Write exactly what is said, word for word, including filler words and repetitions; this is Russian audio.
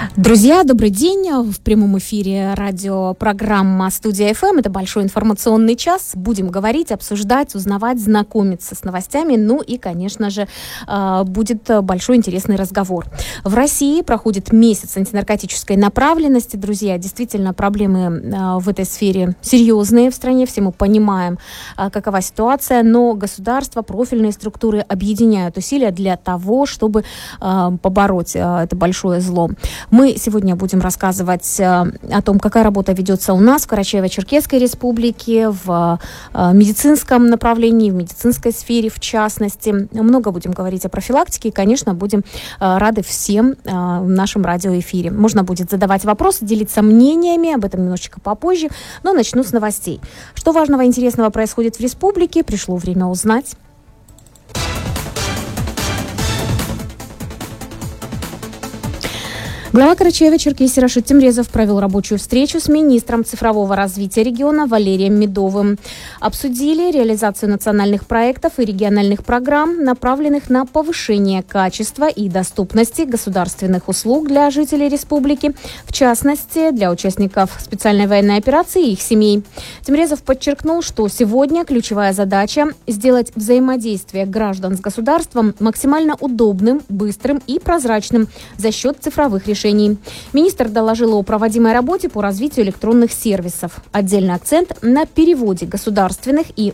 Друзья, добрый день. В прямом эфире радиопрограмма «Студия эф эм». Это большой информационный час. Будем говорить, обсуждать, узнавать, знакомиться с новостями. Ну и, конечно же, будет большой интересный разговор. В России проходит месяц антинаркотической направленности. Друзья, действительно, проблемы в этой сфере серьезные в стране. Все мы понимаем, какова ситуация. Но государство, профильные структуры объединяют усилия для того, чтобы побороть это большое зло. Мы сегодня будем рассказывать о том, какая работа ведется у нас в Карачаево-Черкесской республике, в медицинском направлении, в медицинской сфере в частности. Много будем говорить о профилактике и, конечно, будем рады всем в нашем радиоэфире. Можно будет задавать вопросы, делиться мнениями, об этом немножечко попозже, но начну с новостей. Что важного и интересного происходит в республике, пришло время узнать. Глава Карачаево-Черкесии Рашид Темрезов провел рабочую встречу с министром цифрового развития региона Валерием Медовым. Обсудили реализацию национальных проектов и региональных программ, направленных на повышение качества и доступности государственных услуг для жителей республики, в частности, для участников специальной военной операции и их семей. Темрезов подчеркнул, что сегодня ключевая задача – сделать взаимодействие граждан с государством максимально удобным, быстрым и прозрачным за счет цифровых решений. Министр доложил о проводимой работе по развитию электронных сервисов. Отдельный акцент на переводе государственных и